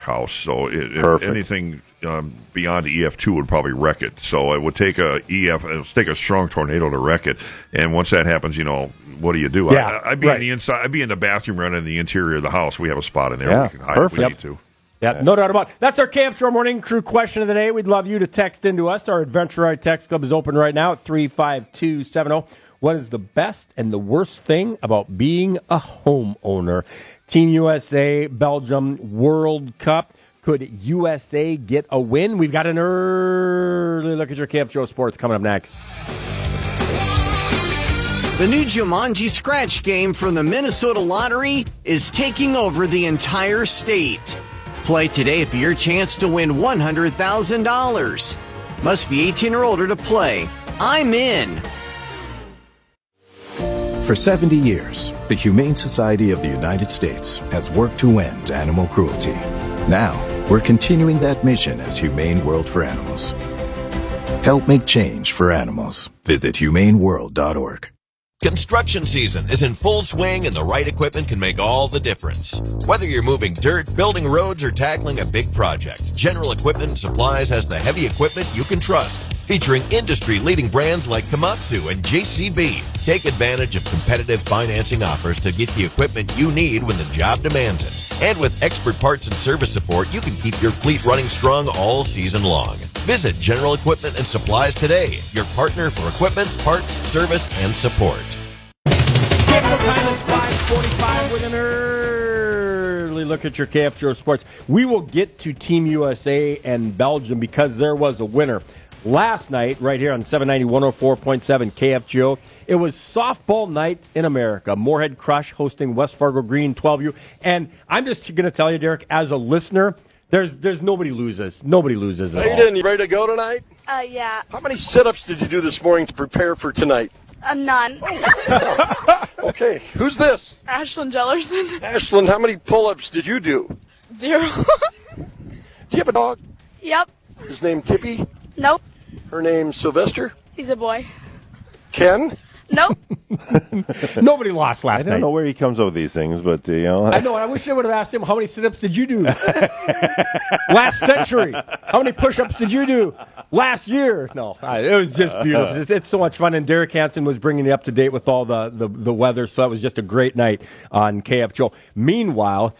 house. So if anything beyond EF2 would probably wreck it. So it would take it would take a strong tornado to wreck it. And once that happens, what do you do? Yeah, I'd be in the inside. I'd be in the bathroom running in the interior of the house. We have a spot in there Yeah, we can hide perfect. if we need to. Yeah, no doubt about it. That's our KFGO Morning Crew question of the day. We'd love you to text into us. Our Adventure Ride Text Club is open right now at 35270. What is the best and the worst thing about being a homeowner? Team USA, Belgium, World Cup. Could USA get a win? We've got an early look at your KFGO Sports coming up next. The new Jumanji Scratch game from the Minnesota Lottery is taking over the entire state. Play today for your chance to win $100,000. Must be 18 or older to play. I'm in. For 70 years, the Humane Society of the United States has worked to end animal cruelty. Now, we're continuing that mission as Humane World for Animals. Help make change for animals. Visit humaneworld.org. Construction season is in full swing, and the right equipment can make all the difference. Whether you're moving dirt, building roads, or tackling a big project, General Equipment and Supplies has the heavy equipment you can trust. Featuring industry-leading brands like Komatsu and JCB. Take advantage of competitive financing offers to get the equipment you need when the job demands it. And with expert parts and service support, you can keep your fleet running strong all season long. Visit General Equipment and Supplies today, your partner for equipment, parts, service, and support. KFGO time is 5:45 with an early look at your KFGO Sports. We will get to Team USA and Belgium because there was a winner last night right here on 790 104.7 KFGO. It was softball night in America. Moorhead Crush hosting West Fargo Green 12U. And I'm just going to tell you, Derek, as a listener, there's nobody loses. Nobody loses at all. Hayden, you ready to go tonight? Yeah. How many sit-ups did you do this morning to prepare for tonight? None. Okay, who's this? Ashlyn Jellerson. Ashlyn, how many pull-ups did you do? 0. Do you have a dog? Yep. His name Tippy? Nope. Her name Sylvester? He's a boy. Ken? Nope. Nobody lost last I night. don't know where he comes up with these things, but, I know, and I wish I would have asked him, how many sit-ups did you do last century? How many push-ups did you do last year? No, it was just beautiful. It's so much fun, and Derek Hansen was bringing you up to date with all the weather, so that was just a great night on KFGO. Meanwhile,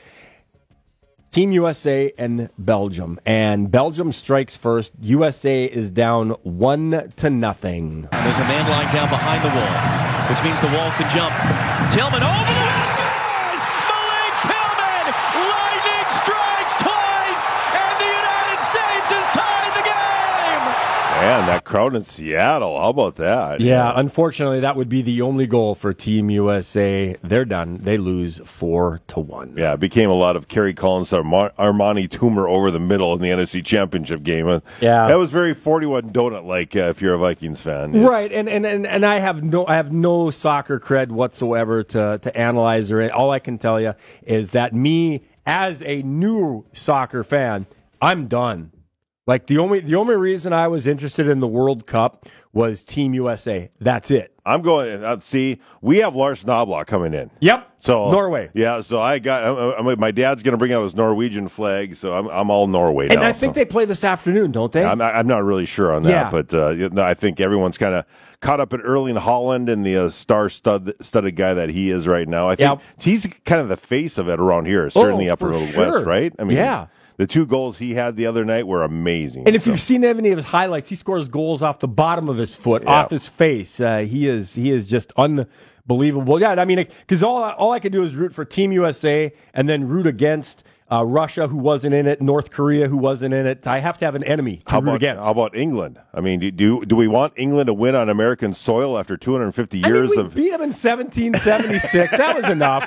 Team USA and Belgium. And Belgium strikes first. USA is down 1-0. There's a man lying down behind the wall, which means the wall can jump. Tillman over the wall, scores! Malik Tillman! Lightning strikes twice, and the United States has tied the game! Man, that crowd in Seattle, how about that? Yeah, unfortunately, that would be the only goal for Team USA. They're done. They lose 4-1. Yeah, it became a lot of Kerry Collins, Armani Toomer over the middle in the NFC Championship game. Yeah, that was very 41 donut-like if you're a Vikings fan. Right, and I have no soccer cred whatsoever to analyze or all I can tell you is that me as a new soccer fan, I'm done. Like the only reason I was interested in the World Cup was Team USA. That's it. I'm going. See, we have Lars Knobloch coming in. Yep. So Norway. Yeah. So my dad's going to bring out his Norwegian flag. So I'm all Norway now. And I think they play this afternoon, don't they? I'm not really sure on that, but I think everyone's kind of caught up in Erling Haaland and the star-studded guy that he is right now. I think he's kind of the face of it around here, certainly up in the West, right? I mean, yeah. The 2 goals he had the other night were amazing. And if you've seen any of his highlights, he scores goals off the bottom of his foot, off his face. He is just unbelievable. Yeah, I mean, because all I could do is root for Team USA and then root against Russia, who wasn't in it, North Korea, who wasn't in it. I have to have an enemy to root against. How about England? I mean, do we want England to win on American soil after 250 years we of... beat them in 1776. That was enough.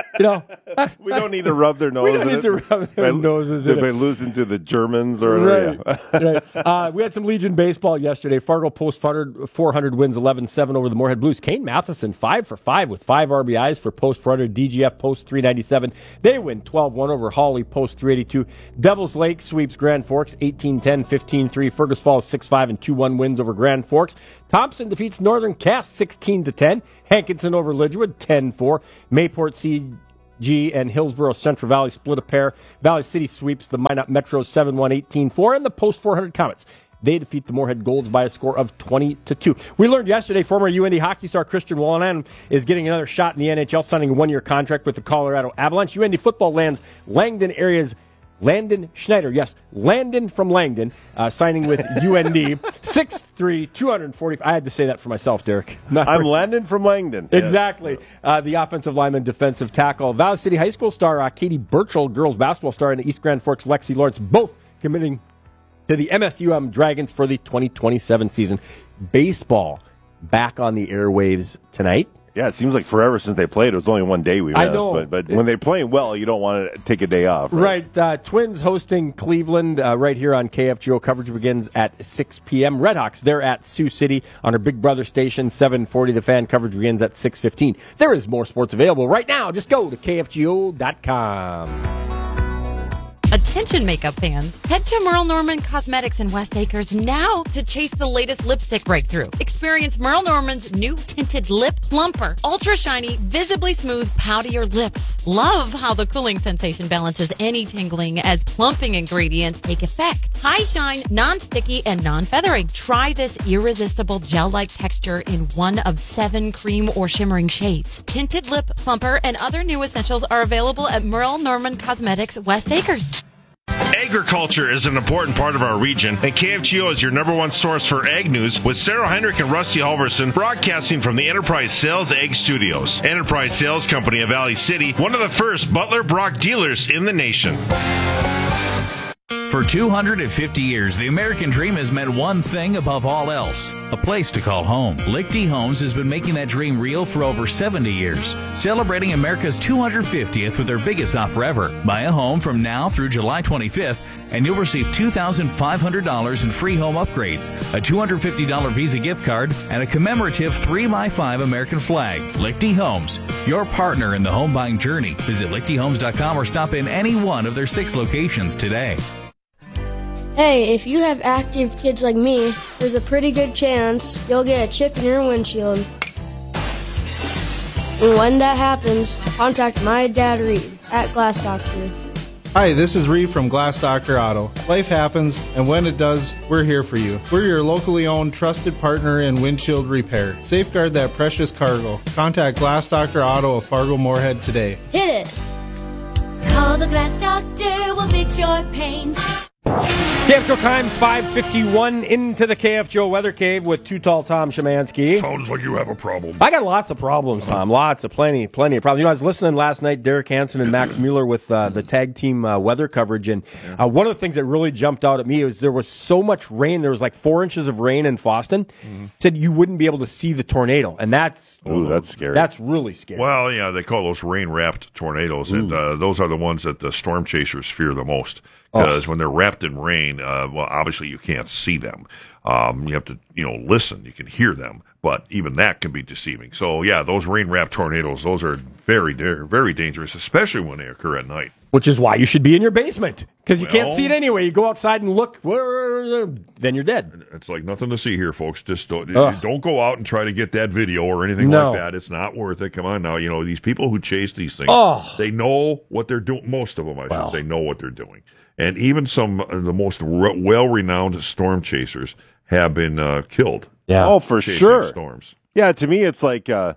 We don't need to rub their nose in it. We don't need to rub their noses in it. By losing to the Germans or... Right. We had some Legion baseball yesterday. Fargo Post 400 wins 11-7 over the Moorhead Blues. Kane Matheson 5 for 5 with 5 RBIs for Post 400. DGF Post 397. They win 12-1 over Hawley Post 382. Devils Lake sweeps Grand Forks 18-10, 15-3. Fergus Falls 6-5 and 2-1 wins over Grand Forks. Thompson defeats Northern Cass 16-10. Hankinson over Lidgewood 10-4. Mayport G and Hillsborough Central Valley split a pair. Valley City sweeps the Minot Metro 7-1, 18-4, and the Post 400 Comets. They defeat the Moorhead Golds by a score of 20-2. We learned yesterday former UND hockey star Christian Wolanin is getting another shot in the NHL, signing a one-year contract with the Colorado Avalanche. UND football lands Langdon area's Landon Schneider, yes, Landon from Langdon, signing with UND, 6'3", 245. I had to say that for myself, Derek. I'm Landon from Langdon. Exactly. The offensive lineman, defensive tackle. Valley City High School star Katie Burchell, girls basketball star, and the East Grand Forks Lexi Lawrence, both committing to the MSUM Dragons for the 2027 season. Baseball back on the airwaves tonight. Yeah, it seems like forever since they played. It was only one day we missed. I know. But when they're playing well, you don't want to take a day off. Right. Twins hosting Cleveland right here on KFGO. Coverage begins at 6 p.m. Redhawks, they're at Sioux City on our Big Brother station, 740. The Fan coverage begins at 6:15. There is more sports available right now. Just go to KFGO.com. Attention makeup fans, head to Merle Norman Cosmetics in West Acres now to chase the latest lipstick breakthrough. Experience Merle Norman's new tinted lip plumper. Ultra shiny, visibly smooth, poutier lips. Love how the cooling sensation balances any tingling as plumping ingredients take effect. High shine, non-sticky, and non-feathering. Try this irresistible gel-like texture in one of 7 cream or shimmering shades. Tinted lip plumper and other new essentials are available at Merle Norman Cosmetics West Acres. Agriculture is an important part of our region, and KFGO is your number one source for ag news with Sarah Heinrich and Rusty Halverson broadcasting from the Enterprise Sales Ag Studios. Enterprise Sales Company of Valley City, one of the first Butler Brock dealers in the nation. For 250 years, the American dream has meant one thing above all else, a place to call home. Lichty Homes has been making that dream real for over 70 years, celebrating America's 250th with their biggest offer ever. Buy a home from now through July 25th, and you'll receive $2,500 in free home upgrades, a $250 Visa gift card, and a commemorative 3x5 American flag. Lichty Homes, your partner in the home buying journey. Visit lichtyhomes.com or stop in any one of their 6 locations today. Hey, if you have active kids like me, there's a pretty good chance you'll get a chip in your windshield. And when that happens, contact my dad Reed at Glass Doctor. Hi, this is Reed from Glass Doctor Auto. Life happens, and when it does, we're here for you. We're your locally owned, trusted partner in windshield repair. Safeguard that precious cargo. Contact Glass Doctor Auto of Fargo Moorhead today. Hit it! Call the Glass Doctor, we'll fix your paint. KFGO time, 5:51 into the KFGO Weather Cave with Too Tall Tom Szymanski. Sounds like you have a problem. I got lots of problems, Tom. Plenty of problems. You know, I was listening last night, Derek Hansen and Max Mueller with the tag team weather coverage, and one of the things that really jumped out at me was there was so much rain. There was like 4 inches of rain in Fosston. Said you wouldn't be able to see the tornado, and that's scary. That's really scary. Well, yeah, they call those rain-wrapped tornadoes, and those are the ones that the storm chasers fear the most. Because when they're wrapped in rain, well, obviously you can't see them. You have to, listen. You can hear them, but even that can be deceiving. So, yeah, those rain-wrapped tornadoes, those are very, very dangerous, especially when they occur at night. Which is why you should be in your basement, because you can't see it anyway. You go outside and look, then you're dead. It's like nothing to see here, folks. Just don't go out and try to get that video or anything like that. It's not worth it. Come on now. These people who chase these things, they know what they're doing. Most of them, I should say, know what they're doing. And even some of the most well-renowned storm chasers have been killed. Yeah. Oh, for sure. Storms. Yeah, to me, it's like the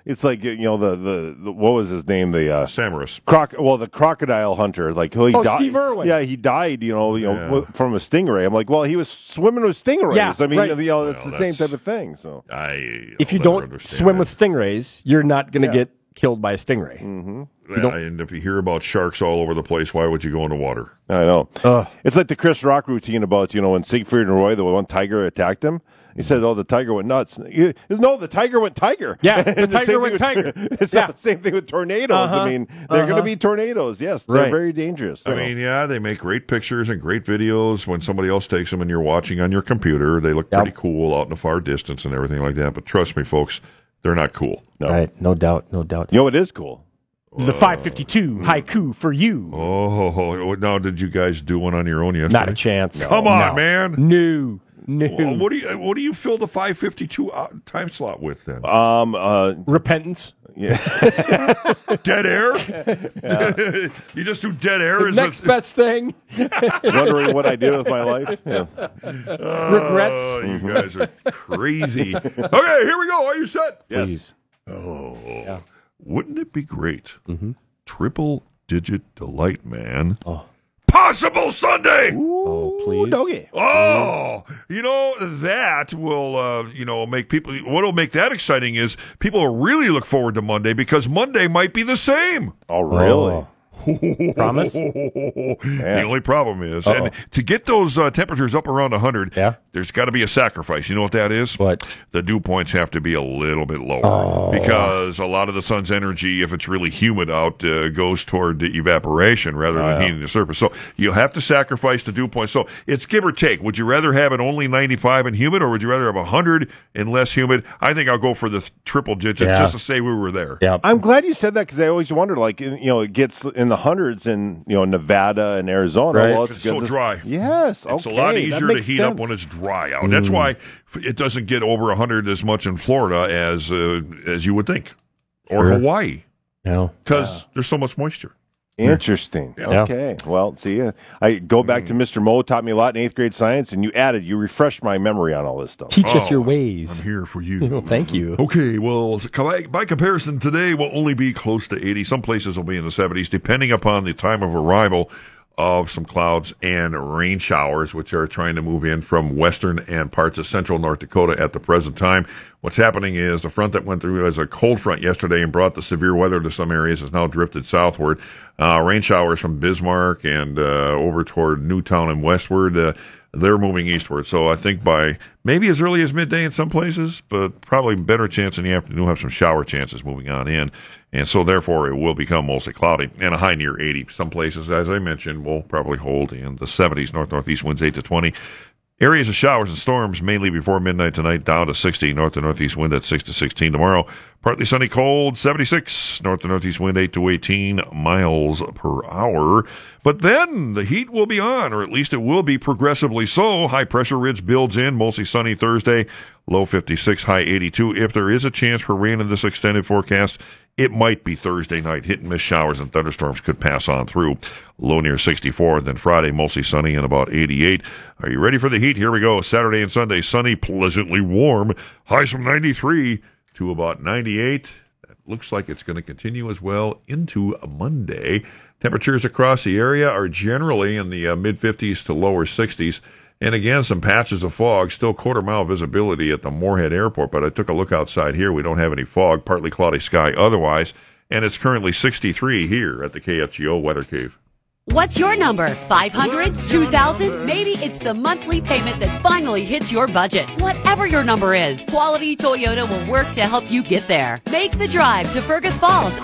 what was his name? The Samaras. The crocodile hunter. Like he died. Steve Irwin. Yeah, he died. From a stingray. I'm like, well, he was swimming with stingrays. Yeah, I mean, right. It's the same type of thing. So if you don't swim with stingrays, you're not going to get killed by a stingray. Mm-hmm. And if you hear about sharks all over the place, why would you go in the water? I know. It's like the Chris Rock routine about, when Siegfried and Roy, the one tiger attacked him. He said, the tiger went nuts. No, the tiger went tiger. Yeah, the tiger went tiger. It's the same thing with tornadoes. I mean, they're going to be tornadoes. Yes, they're very dangerous. I mean, they make great pictures and great videos when somebody else takes them and you're watching on your computer. They look pretty cool out in the far distance and everything like that. But trust me, folks, they're not cool. No. Right, no doubt. It is cool. The 552 haiku for you. Oh, now did you guys do one on your own yesterday? Not a chance. Come on, man. No. Well, what do you fill the 552 time slot with then? Repentance. Yeah. Dead air? Yeah. You just do dead air? The next best thing. Wondering what I did with my life? Yeah. Regrets? You guys are crazy. Okay, here we go. Are you set? Yes. Please. Oh. Yeah. Wouldn't it be great? Mm-hmm. Triple-digit delight, man. Oh. Possible Sunday! Oh, please. Doggy. Oh, that will, make people, what'll make that exciting is people will really look forward to Monday because Monday might be the same. Oh, really? Oh. Promise? The only problem is, and to get those temperatures up around 100, there's got to be a sacrifice. You know what that is? What? The dew points have to be a little bit lower because a lot of the sun's energy, if it's really humid out, goes toward evaporation rather than heating the surface. So you'll have to sacrifice the dew points. So it's give or take. Would you rather have it only 95 and humid, or would you rather have 100 and less humid? I think I'll go for the triple digits just to say we were there. Yeah. I'm glad you said that because I always wondered, it gets in the hundreds in Nevada and Arizona. Right. Well, it's so dry. Yes, it's a lot easier to heat up when it's dry out. That's why it doesn't get over 100 as much in Florida as you would think, or Hawaii. No, because there's so much moisture. Interesting. Yeah. Okay. Well, see, I go back to Mr. Moe, taught me a lot in 8th grade science, and you refreshed my memory on all this stuff. Teach us your ways. I'm here for you. Well, thank you. Okay, well, by comparison, today will only be close to 80. Some places will be in the 70s, depending upon the time of arrival of some clouds and rain showers, which are trying to move in from western and parts of central North Dakota at the present time. What's happening is the front that went through as a cold front yesterday and brought the severe weather to some areas has now drifted southward. Rain showers from Bismarck and over toward Newtown and westward. They're moving eastward. So I think by maybe as early as midday in some places, but probably better chance in the afternoon. We'll have some shower chances moving on in. And so therefore it will become mostly cloudy and a high near 80. Some places, as I mentioned, will probably hold in the 70s. North-northeast winds 8 to 20. Areas of showers and storms mainly before midnight tonight, down to 60. North to northeast wind at 6 to 16 tomorrow. Partly sunny, cold, 76. North to northeast wind 8 to 18 miles per hour. But then the heat will be on, or at least it will be progressively so. High pressure ridge builds in, mostly sunny Thursday, low 56, high 82. If there is a chance for rain in this extended forecast, it might be Thursday night. Hit and miss showers and thunderstorms could pass on through. Low near 64. And then Friday, mostly sunny and about 88. Are you ready for the heat? Here we go. Saturday and Sunday, sunny, pleasantly warm. Highs from 93 to about 98. That looks like it's going to continue as well into Monday. Temperatures across the area are generally in the mid-50s to lower 60s. And again, some patches of fog, still quarter-mile visibility at the Moorhead Airport, but I took a look outside here. We don't have any fog, partly cloudy sky otherwise, and it's currently 63 here at the KFGO Weather Cave. What's your number? 500? 2,000? Maybe it's the monthly payment that finally hits your budget. Whatever your number is, Quality Toyota will work to help you get there. Make the drive to Fergus Falls.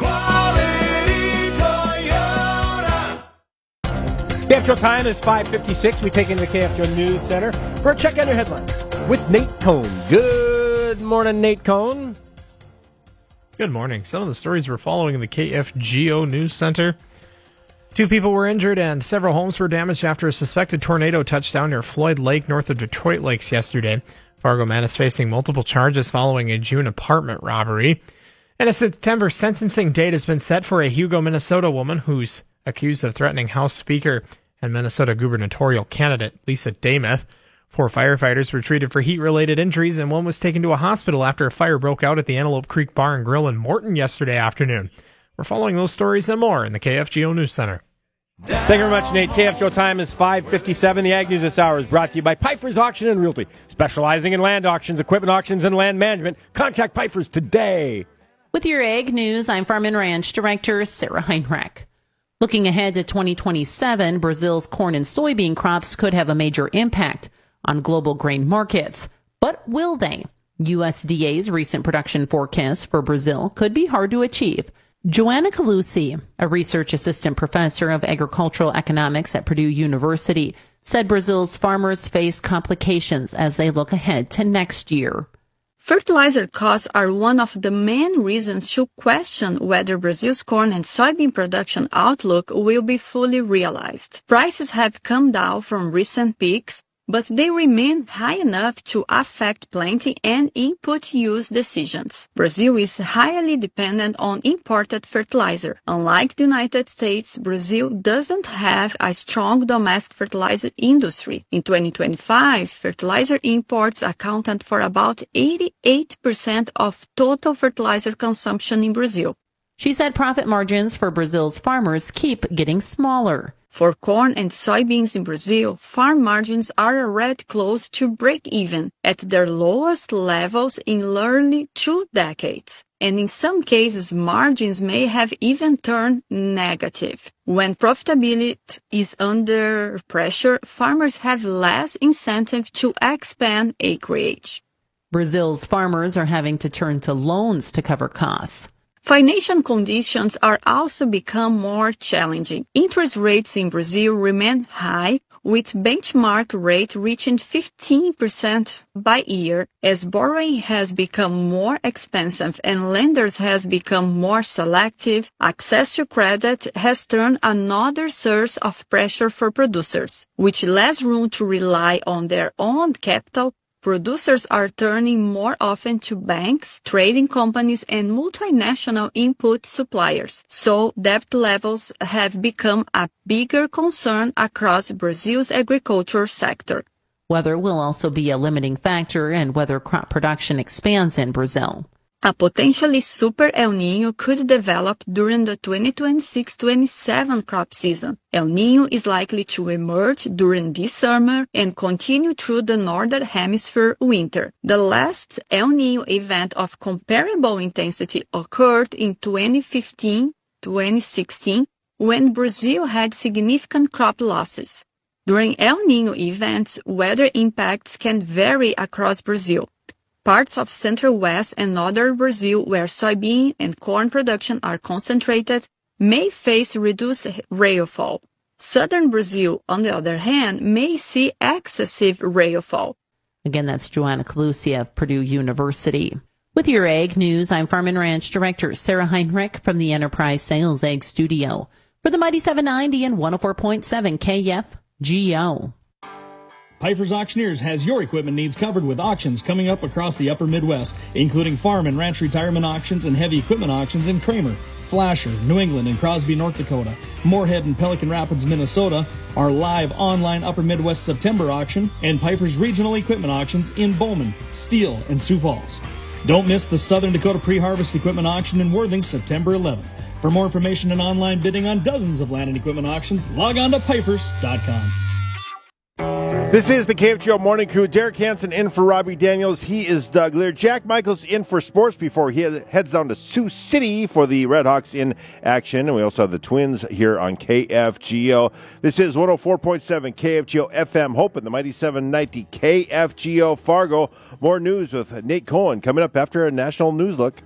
KFGO time is 5:56. We take into the KFGO News Center for a check on your headlines with Nate Cohn. Good morning, Nate Cohn. Good morning. Some of the stories we're following in the KFGO News Center. 2 people were injured and several homes were damaged after a suspected tornado touched down near Floyd Lake, north of Detroit Lakes yesterday. Fargo man is facing multiple charges following a June apartment robbery. And a September sentencing date has been set for a Hugo, Minnesota woman who's accused of threatening House Speaker and Minnesota gubernatorial candidate Lisa Demuth. 4 firefighters were treated for heat-related injuries, and one was taken to a hospital after a fire broke out at the Antelope Creek Bar and Grill in Morton yesterday afternoon. We're following those stories and more in the KFGO News Center. Thank you very much, Nate. KFGO time is 5:57. The Ag News this hour is brought to you by Pfeiffer's Auction and Realty, specializing in land auctions, equipment auctions, and land management. Contact Pfeiffer's today. With your Ag News, I'm Farm and Ranch Director Sarah Heinrich. Looking ahead to 2027, Brazil's corn and soybean crops could have a major impact on global grain markets. But will they? USDA's recent production forecast for Brazil could be hard to achieve. Joanna Calusi, a research assistant professor of agricultural economics at Purdue University, said Brazil's farmers face complications as they look ahead to next year. Fertilizer costs are one of the main reasons to question whether Brazil's corn and soybean production outlook will be fully realized. Prices have come down from recent peaks, but they remain high enough to affect planting and input use decisions. Brazil is highly dependent on imported fertilizer. Unlike the United States, Brazil doesn't have a strong domestic fertilizer industry. In 2025, fertilizer imports accounted for about 88% of total fertilizer consumption in Brazil. She said profit margins for Brazil's farmers keep getting smaller. For corn and soybeans in Brazil, farm margins are already close to break-even, at their lowest levels in nearly 2 decades. And in some cases, margins may have even turned negative. When profitability is under pressure, farmers have less incentive to expand acreage. Brazil's farmers are having to turn to loans to cover costs. Financial conditions are also become more challenging. Interest rates in Brazil remain high, with benchmark rate reaching 15% by year. As borrowing has become more expensive and lenders has become more selective, access to credit has turned another source of pressure for producers. With less room to rely on their own capital, producers are turning more often to banks, trading companies, and multinational input suppliers. So debt levels have become a bigger concern across Brazil's agriculture sector. Weather will also be a limiting factor in whether crop production expands in Brazil. A potentially super El Niño could develop during the 2026-27 crop season. El Niño is likely to emerge during this summer and continue through the northern hemisphere winter. The last El Niño event of comparable intensity occurred in 2015-2016 when Brazil had significant crop losses. During El Niño events, weather impacts can vary across Brazil. Parts of central west and northern Brazil, where soybean and corn production are concentrated, may face reduced rainfall. Southern Brazil, on the other hand, may see excessive rainfall. Again, that's Joanna Calusi of Purdue University. With your Ag News, I'm Farm and Ranch Director Sarah Heinrich from the Enterprise Sales Ag Studio for the Mighty 790 and 104.7 KFGO. Pifer's Auctioneers has your equipment needs covered with auctions coming up across the upper Midwest, including farm and ranch retirement auctions and heavy equipment auctions in Kramer, Flasher, New England, and Crosby, North Dakota. Moorhead and Pelican Rapids, Minnesota, our live online upper Midwest September auction, and Pifer's regional equipment auctions in Bowman, Steele, and Sioux Falls. Don't miss the Southern Dakota pre-harvest equipment auction in Worthing, September 11th. For more information and online bidding on dozens of land and equipment auctions, log on to Pifers.com. This is the KFGO Morning Crew. Derek Hansen in for Robbie Daniels. He is Doug Lear. Jack Michaels in for sports before he heads down to Sioux City for the Redhawks in action. And we also have the Twins here on KFGO. This is 104.7 KFGO FM Hope and the Mighty 790 KFGO Fargo. More news with Nate Cohen coming up after a national news look.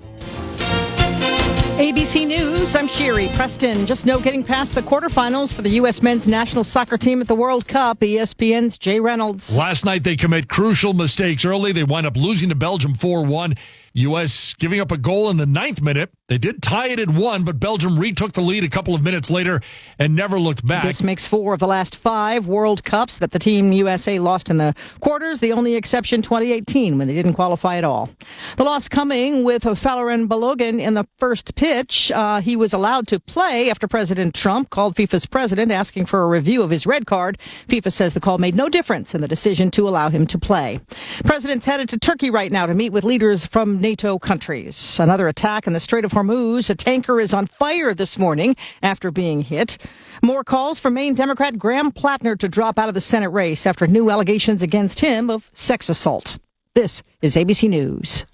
ABC News, I'm Sherry Preston. Just no getting past the quarterfinals for the U.S. men's national soccer team at the World Cup. ESPN's Jay Reynolds. Last night they commit crucial mistakes early. They wind up losing to Belgium 4-1. U.S. giving up a goal in the 9th minute. They did tie it at 1, but Belgium retook the lead a couple of minutes later and never looked back. This makes 4 of the last 5 World Cups that the Team USA lost in the quarters, the only exception 2018 when they didn't qualify at all. The loss coming with Falarin Balogun in the first pitch. He was allowed to play after President Trump called FIFA's president asking for a review of his red card. FIFA says the call made no difference in the decision to allow him to play. President's headed to Turkey right now to meet with leaders from NATO countries. Another attack in the Strait of Hormuz. A tanker is on fire this morning after being hit. More calls for Maine Democrat Graham Plattner to drop out of the Senate race after new allegations against him of sex assault. This is ABC News.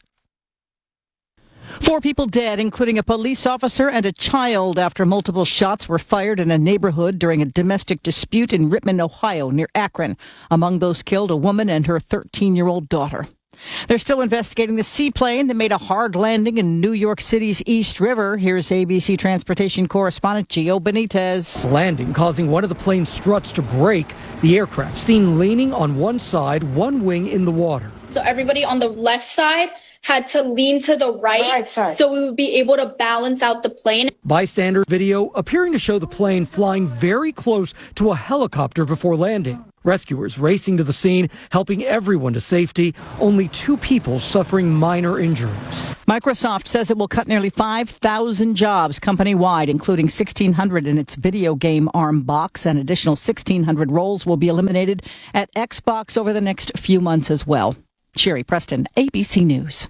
4 people dead, including a police officer and a child, after multiple shots were fired in a neighborhood during a domestic dispute in Rittman, Ohio, near Akron. Among those killed, a woman and her 13-year-old daughter. They're still investigating the seaplane that made a hard landing in New York City's East River. Here's ABC transportation correspondent Gio Benitez. The landing causing one of the plane's struts to break. The aircraft seen leaning on one side, one wing in the water. So everybody on the left side had to lean to the right so we would be able to balance out the plane. Bystander video appearing to show the plane flying very close to a helicopter before landing. Rescuers racing to the scene, helping everyone to safety. Only 2 people suffering minor injuries. Microsoft says it will cut nearly 5,000 jobs company-wide, including 1,600 in its video game ARM box. An additional 1,600 roles will be eliminated at Xbox over the next few months as well. Sherry Preston, ABC News.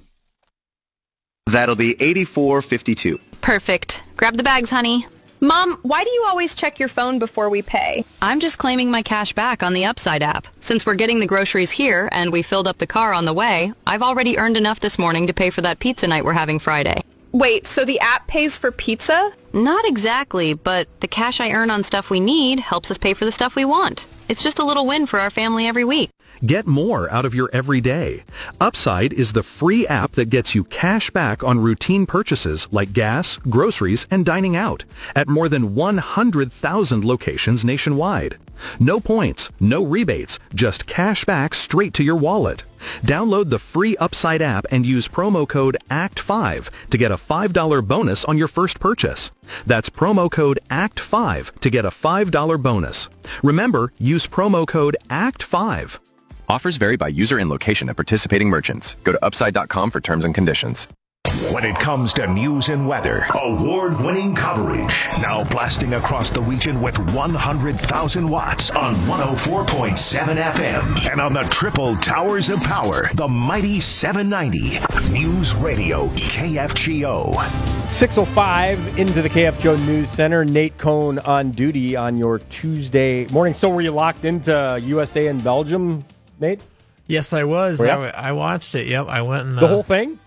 That'll be $84.52. Perfect. Grab the bags, honey. Mom, why do you always check your phone before we pay? I'm just claiming my cash back on the Upside app. Since we're getting the groceries here and we filled up the car on the way, I've already earned enough this morning to pay for that pizza night we're having Friday. Wait, so the app pays for pizza? Not exactly, but the cash I earn on stuff we need helps us pay for the stuff we want. It's just a little win for our family every week. Get more out of your everyday. Upside is the free app that gets you cash back on routine purchases like gas, groceries, and dining out at more than 100,000 locations nationwide. No points, no rebates, just cash back straight to your wallet. Download the free Upside app and use promo code ACT5 to get a $5 bonus on your first purchase. That's promo code ACT5 to get a $5 bonus. Remember, use promo code ACT5. Offers vary by user and location at participating merchants. Go to upside.com for terms and conditions. When it comes to news and weather, award-winning coverage. Now blasting across the region with 100,000 watts on 104.7 FM. And on the triple towers of power, the mighty 790. News Radio KFGO. 6:05 into the KFGO News Center. Nate Cohn on duty on your Tuesday morning. So were you locked into USA and Belgium, Nate? Yes, I was. I watched it. Yep, I went and the whole thing.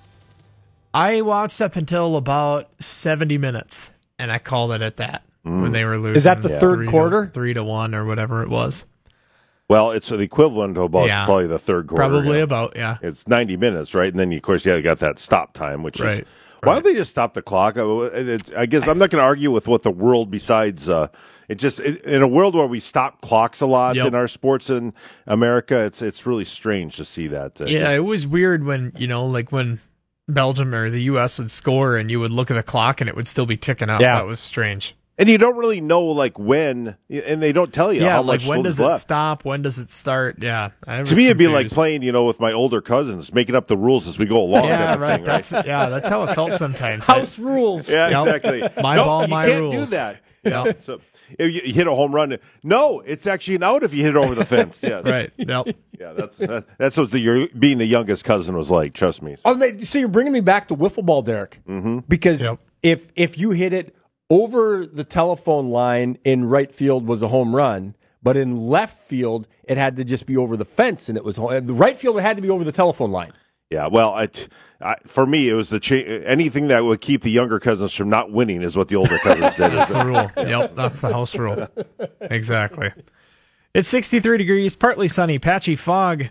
I watched up until about 70 minutes, and I called it at that when they were losing. Is that the third quarter? 3-1 or whatever it was. Well, it's the equivalent of about probably the third quarter. Probably about, yeah. It's 90 minutes, right? And then, of course, you got that stop time, which is... Why don't they just stop the clock? I guess I'm not going to argue with what the world besides... in a world where we stop clocks a lot in our sports in America, it's really strange to see that. It was weird when, when Belgium or the U.S. would score and you would look at the clock and it would still be ticking up. That was strange. And you don't really know when, and they don't tell you how much when does it left. Stop, when does it start? Yeah. To me, it'd be like playing, with my older cousins, making up the rules as we go along. Yeah, right. That's how it felt sometimes. House rules. Yeah, exactly. My ball, my rules. You can't do that. Yeah. So if you hit a home run, no, it's actually an out if you hit it over the fence. Yes. Right. Yep. Yeah, that's what being the youngest cousin was like. Trust me. So you're bringing me back to wiffle ball, Derek, because if you hit it over the telephone line in right field was a home run, but in left field it had to just be over the fence, and it was the right field had to be over the telephone line. Yeah, well, for me, it was anything that would keep the younger cousins from not winning is what the older cousins did. That's the rule. Yep, that's the house rule. Exactly. It's 63 degrees, partly sunny, patchy fog.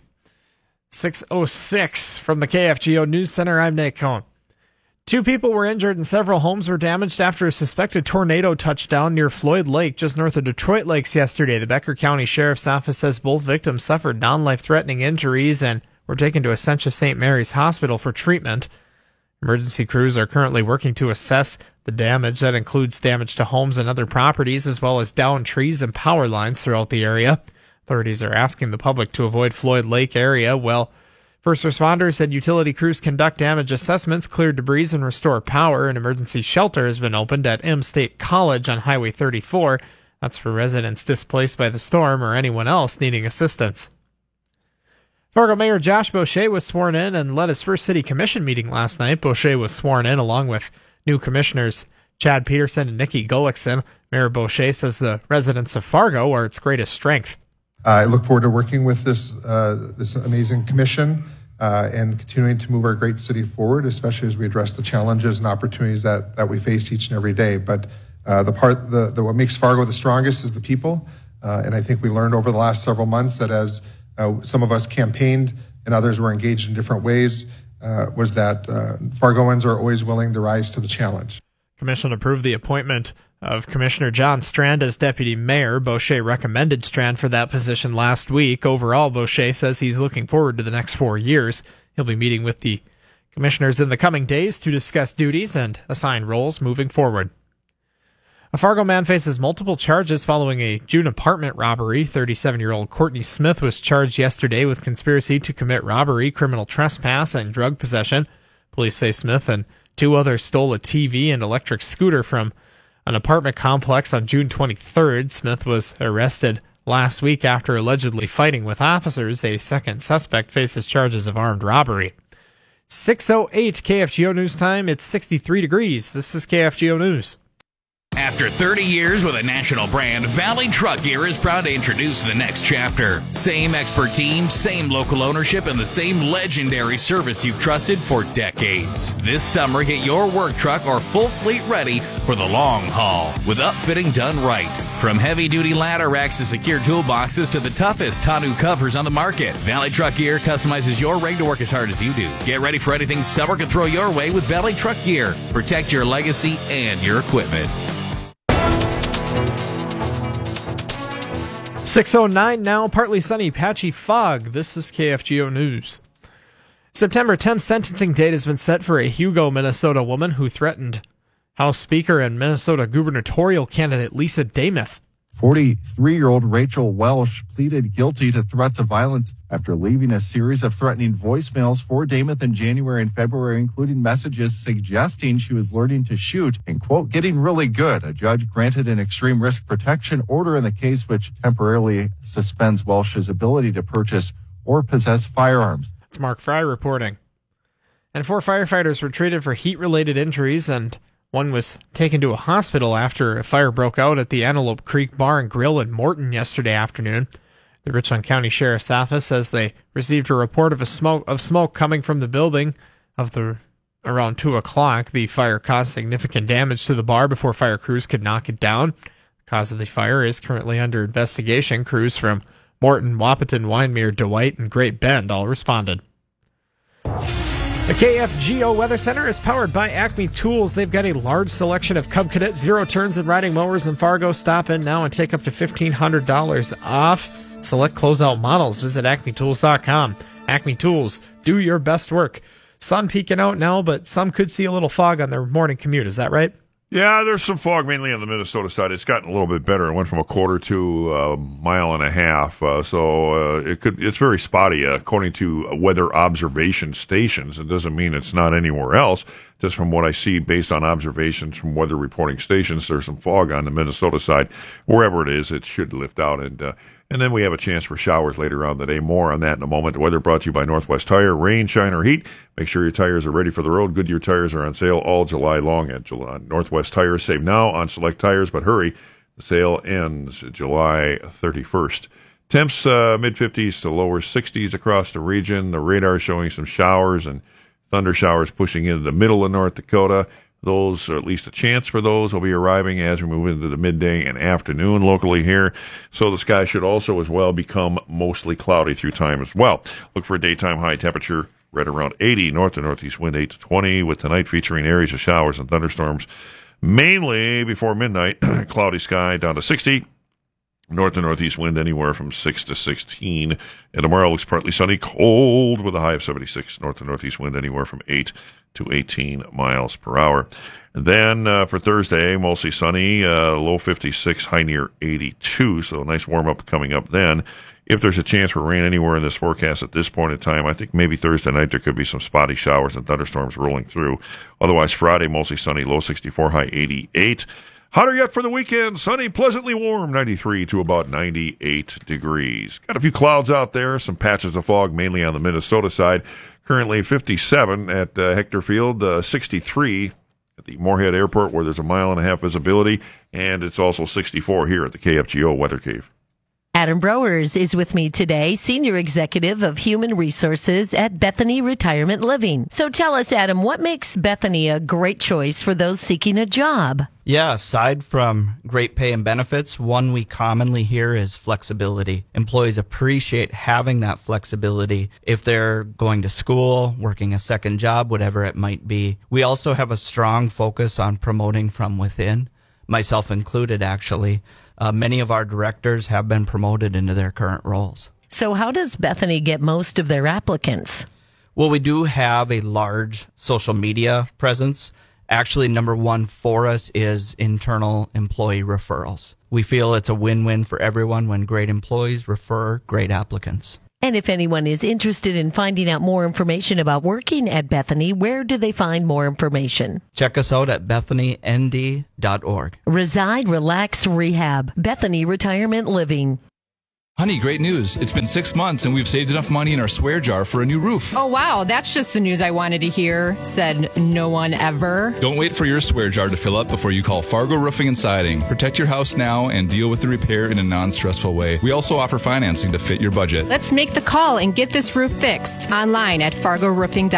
6:06 from the KFGO News Center. I'm Nate Cohn. 2 people were injured and several homes were damaged after a suspected tornado touched down near Floyd Lake, just north of Detroit Lakes yesterday. The Becker County Sheriff's Office says both victims suffered non-life-threatening injuries and were taken to Essentia St. Mary's Hospital for treatment. Emergency crews are currently working to assess the damage. That includes damage to homes and other properties, as well as downed trees and power lines throughout the area. Authorities are asking the public to avoid Floyd Lake area while first responders and utility crews conduct damage assessments, clear debris, and restore power. An emergency shelter has been opened at M State College on Highway 34. That's for residents displaced by the storm or anyone else needing assistance. Fargo Mayor Josh Boucher was sworn in and led his first city commission meeting last night. Boucher was sworn in along with new commissioners Chad Peterson and Nikki Gullickson. Mayor Boucher says the residents of Fargo are its greatest strength. I look forward to working with this amazing commission and continuing to move our great city forward, especially as we address the challenges and opportunities that we face each and every day. But what makes Fargo the strongest is the people. And I think we learned over the last several months that as some of us campaigned and others were engaged in different ways, was that Fargoans are always willing to rise to the challenge. Commission approved the appointment of Commissioner John Strand as deputy mayor. Boucher recommended Strand for that position last week. Overall, Boucher says he's looking forward to the next 4 years. He'll be meeting with the Commissioners in the coming days to discuss duties and assign roles moving forward. A Fargo man faces multiple charges following a June apartment robbery. 37-year-old Courtney Smith was charged yesterday with conspiracy to commit robbery, criminal trespass, and drug possession. Police say Smith and 2 others stole a TV and electric scooter from an apartment complex on June 23rd. Smith was arrested last week after allegedly fighting with officers. A second suspect faces charges of armed robbery. 6:08 KFGO News Time. It's 63 degrees. This is KFGO News. After 30 years with a national brand, Valley Truck Gear is proud to introduce the next chapter. Same expert team, same local ownership, and the same legendary service you've trusted for decades. This summer, get your work truck or full fleet ready for the long haul with upfitting done right. From heavy-duty ladder racks to secure toolboxes to the toughest tonneau covers on the market, Valley Truck Gear customizes your rig to work as hard as you do. Get ready for anything summer can throw your way with Valley Truck Gear. Protect your legacy and your equipment. 6:09 now, partly sunny, patchy fog. This is KFGO News. September 10th sentencing date has been set for a Hugo, Minnesota woman who threatened House Speaker and Minnesota gubernatorial candidate Lisa Demuth. 43-year-old Rachel Welsh pleaded guilty to threats of violence after leaving a series of threatening voicemails for Demuth in January and February, including messages suggesting she was learning to shoot and, quote, getting really good. A judge granted an extreme risk protection order in the case, which temporarily suspends Welsh's ability to purchase or possess firearms. It's Mark Fry reporting. And 4 firefighters were treated for heat-related injuries, and one was taken to a hospital after a fire broke out at the Antelope Creek Bar and Grill in Morton yesterday afternoon. The Richland County Sheriff's Office says they received a report of smoke coming from the building around 2 o'clock. The fire caused significant damage to the bar before fire crews could knock it down. The cause of the fire is currently under investigation. Crews from Morton, Wahpeton, Wyndmere, DeWitt, and Great Bend all responded. The KFGO Weather Center is powered by Acme Tools. They've got a large selection of Cub Cadet zero-turns and riding mowers in Fargo. Stop in now and take up to $1,500 off select closeout models. Visit acmetools.com. Acme Tools, do your best work. Sun peeking out now, but some could see a little fog on their morning commute. Is that right? Yeah, there's some fog mainly on the Minnesota side. It's gotten a little bit better. It went from a quarter to a mile and a half. So it's very spotty according to weather observation stations. It doesn't mean it's not anywhere else. Just from what I see based on observations from weather reporting stations, there's some fog on the Minnesota side. Wherever it is, it should lift out. And then we have a chance for showers later on the day. More on that in a moment. The weather brought to you by Northwest Tire. Rain, shine, or heat. Make sure your tires are ready for the road. Goodyear tires are on sale all July long at Northwest Tire. Save now on select tires, but hurry. The sale ends July 31st. Temps mid-50s to lower 60s across the region. The radar showing some showers and thunder showers pushing into the middle of North Dakota. Those, or at least a chance for those, will be arriving as we move into the midday and afternoon locally here. So the sky should also as well become mostly cloudy through time as well. Look for a daytime high temperature right around 80, north to northeast wind 8 to 20, with tonight featuring areas of showers and thunderstorms. Mainly before midnight, cloudy sky down to 60. North to northeast wind anywhere from 6 to 16. And tomorrow looks partly sunny, cold with a high of 76. North to northeast wind anywhere from 8 to 18 miles per hour. And then for Thursday, mostly sunny, low 56, high near 82. So a nice warm up coming up then. If there's a chance for rain anywhere in this forecast at this point in time, I think maybe Thursday night there could be some spotty showers and thunderstorms rolling through. Otherwise, Friday, mostly sunny, low 64, high 88. Hotter yet for the weekend, sunny, pleasantly warm, 93 to about 98 degrees. Got a few clouds out there, some patches of fog, mainly on the Minnesota side. Currently 57 at Hector Field, 63 at the Moorhead Airport, where there's a mile and a half visibility, and it's also 64 here at the KFGO Weather Cave. Adam Browers is with me today, Senior Executive of Human Resources at Bethany Retirement Living. So tell us, Adam, what makes Bethany a great choice for those seeking a job? Yeah, aside from great pay and benefits, one we commonly hear is flexibility. Employees appreciate having that flexibility if they're going to school, working a second job, whatever it might be. We also have a strong focus on promoting from within, myself included, actually. Many of our directors have been promoted into their current roles. So how does Bethany get most of their applicants? Well, we do have a large social media presence. Actually, number one for us is internal employee referrals. We feel it's a win-win for everyone when great employees refer great applicants. And if anyone is interested in finding out more information about working at Bethany, where do they find more information? Check us out at BethanyND.org. Reside, Relax, Rehab. Bethany Retirement Living. Honey, great news. It's been 6 months and we've saved enough money in our swear jar for a new roof. Oh, wow. That's just the news I wanted to hear, said no one ever. Don't wait for your swear jar to fill up before you call Fargo Roofing and Siding. Protect your house now and deal with the repair in a non-stressful way. We also offer financing to fit your budget. Let's make the call and get this roof fixed online at FargoRoofing.com.